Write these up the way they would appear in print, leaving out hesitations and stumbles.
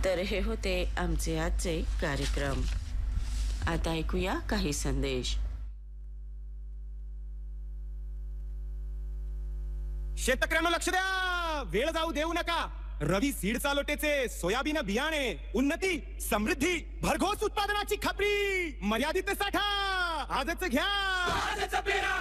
तर हे होते आमचे आजचे कार्यक्रम. आता ऐकूया काही संदेश. शेतकऱ्यांना लक्ष द्या, वेळ जाऊ देऊ नका. रवी सीड चालोटेचे सोयाबीन बियाणे उन्नती, समृद्धी, भरघोस उत्पादनाची खात्री, मर्यादित साठा आजच घ्या. आजच पेरा.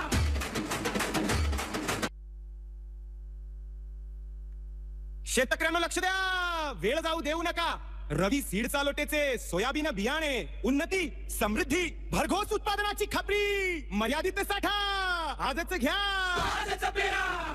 शेतकऱ्यांना लक्ष द्या, वेळ जाऊ देऊ नका. रवी सीड चालोटेचे सोयाबीन बियाणे उन्नती, समृद्धी, भरघोस उत्पादनाची खात्री, मर्यादित साठा आजच घ्या. आजच पेरा.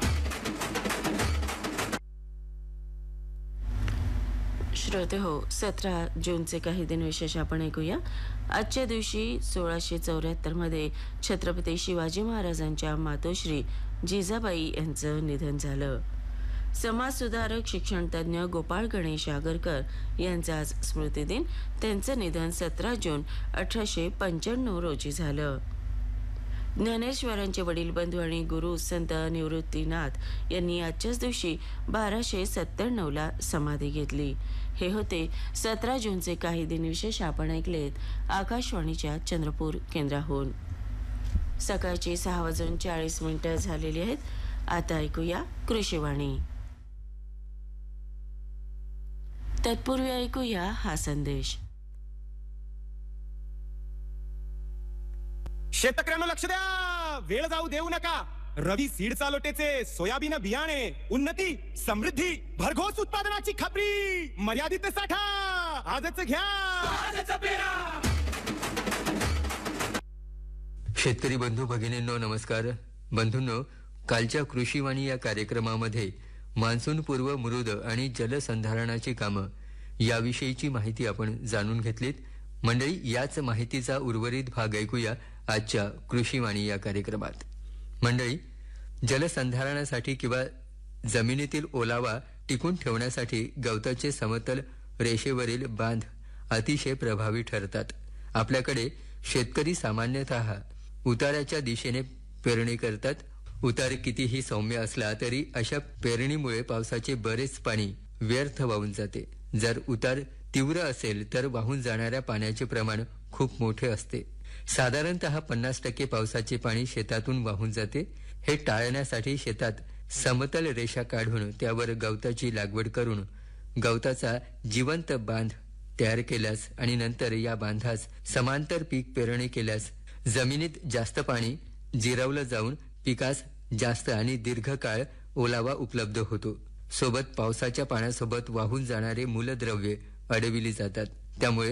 श्रोते हो, 17 जूनचे काही दिन विशेष आपण ऐकूया. आजच्या दिवशी 1674 मध्ये छत्रपती शिवाजी महाराजांच्या मातोश्री जिजाबाई यांचं निधन झालं. समाजसुधारक, शिक्षणतज्ञ गोपाळ गणेश आगरकर यांचा आज स्मृतिदिन. त्यांचं निधन 17 जून 1895 रोजी झालं. ज्ञानेश्वरांचे वडील बंधू आणि गुरु संत निवृत्तीनाथ यांनी आजच्याच दिवशी 1297ला समाधी घेतली. हे होते 17 जूनचे काही दिन विशेष आपण ऐकलेत आकाशवाणीच्या चंद्रपूर केंद्राहून. सकाळची 6:40 झालेली आहेत. आता ऐकूया कृषीवाणी. तत्पूर्वी ऐकूया हा संदेश. शेतकऱ्यांना लक्ष द्या, वेळ जाऊ देऊ नका. रवी सीड चालोटेचे सोयाबीन बियाणे उन्नती, समृद्धी, भरघोस उत्पादनाची खात्री, मर्यादित साठा आजच घ्या. आजच पेरा. शेतकरी बंधू भगिनींनो नमस्कार. बंधूंनो, कालच्या कृषीवाणी या कार्यक्रमामध्ये मान्सून पूर्व मृद आणि जलसंधारणाची कामं याविषयीची माहिती आपण जाणून घेतलीत. मंडळी, याच माहितीचा उर्वरित भाग ऐकूया आजच्या कृषीवाणी या कार्यक्रमात. मंडळी, जलसंधारणासाठी किंवा जमिनीतील ओलावा टिकून ठेवण्यासाठी गवताचे समतल रेषेवरील बांध अतिशय प्रभावी ठरतात. आपल्याकडे शेतकरी सामान्यतः उताराच्या दिशेने पेरणी करतात. उतार कितीही सौम्य असला तरी अशा पेरणीमुळे पावसाचे बरेच पाणी व्यर्थ वाहून जाते. जर उतार तीव्र असेल तर वाहून जाणाऱ्या पाण्याचे प्रमाण खूप मोठे असते. साधारणतः 50% पावसाचे पाणी शेतातून वाहून जाते. हे टाळण्यासाठी शेतात समतल रेषा काढून त्यावर गवताची लागवड करून गवताचा जिवंत बांध तयार केल्यास आणि नंतर या बांधास समांतर पीक पेरणी केल्यास जमिनीत जास्त पाणी जिरवलं जाऊन पिकास जास्त आणि दीर्घकाळ ओलावा उपलब्ध होतो. सोबत पावसाच्या पाण्यासोबत वाहून जाणारे मूलद्रव्ये अडविली जातात. त्यामुळे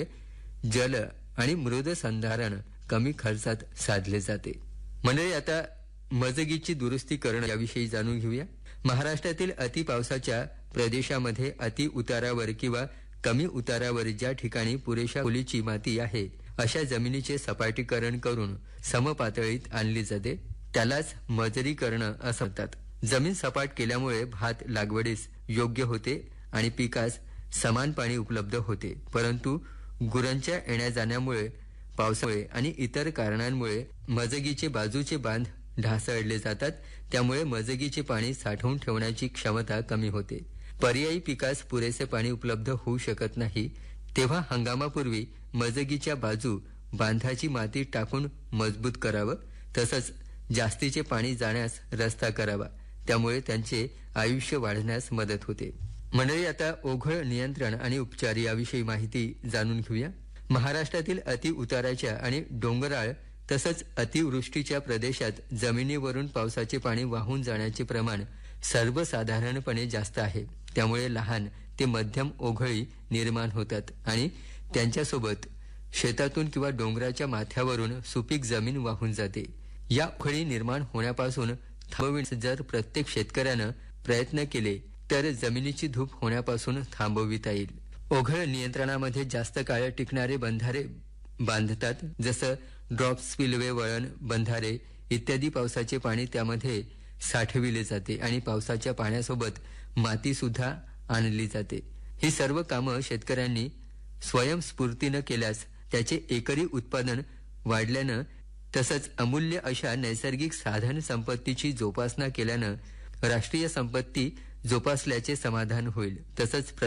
जल आणि मृद संधारण कमी खर्चात साधले जाते. मंडळी, आता मजगीची दुरुस्ती करणं याविषयी जाणून घेऊया. महाराष्ट्रातील अति पावसाच्या प्रदेशामध्ये अति उतारावर किंवा कमी उतारावर ज्या ठिकाणी पुरेशा खोलीची माती आहे अशा जमिनीचे सपाटीकरण करून समपातळीत आणली जाते. त्यालाच मजरीकरण असं म्हणतात. जमीन सपाट केल्यामुळे भात लागवडीस योग्य होते आणि पिकास समान पाणी उपलब्ध होते. परंतु गुरांच्या येण्या जाण्यामुळे, पावसामुळे आणि इतर कारणांमुळे मजगीचे बाजूचे बांध ढासळले जातात. त्यामुळे मजगीचे पाणी साठवून ठेवण्याची क्षमता कमी होते. पर्यायी पिकास पुरेसे पाणी उपलब्ध होऊ शकत नाही. तेव्हा हंगामापूर्वी मजगीच्या बाजू बांधाची माती टाकून मजबूत करावं. तसंच जास्तीचे पाणी जाण्यास रस्ता करावा. त्यामुळे त्यांचे आयुष्य वाढण्यास मदत होते. मंडळी, आता ओघळ नियंत्रण आणि उपचार याविषयी माहिती जाणून घेऊया. महाराष्ट्रातील अति उताराच्या आणि डोंगराळ तसंच अतिवृष्टीच्या प्रदेशात जमिनीवरून पावसाचे पाणी वाहून जाण्याचे प्रमाण सर्वसाधारणपणे जास्त आहे. त्यामुळे लहान ते मध्यम ओघळी निर्माण होतात आणि त्यांच्यासोबत शेतातून किंवा डोंगराच्या माथ्यावरून सुपीक जमीन वाहून जाते. या ओघळी निर्माण होण्यापासून थांबविण्यास जर प्रत्येक शेतकऱ्यानं प्रयत्न केले तर जमिनीची धूप होण्यापासून थांबविता येईल. ओघळ नियंत्रणामध्ये जास्त काळ टिकणारे बंधारे बांधतात. जसं ड्रॉप स्पिलवे, वळण बंधारे इत्यादी. पावसाचे पाणी त्यामध्ये साठविले जाते आणि पावसाच्या पाण्यासोबत माती सुद्धा आणली जाते. ही सर्व कामं शेतकऱ्यांनी स्वयंस्फूर्तीनं केल्यास त्याचे एकरी उत्पादन वाढल्यानं तसंच अमूल्य अशा नैसर्गिक साधन संपत्तीची जोपासना केल्यानं राष्ट्रीय संपत्ती जोपासल्याचे समाधान होईल. तसंच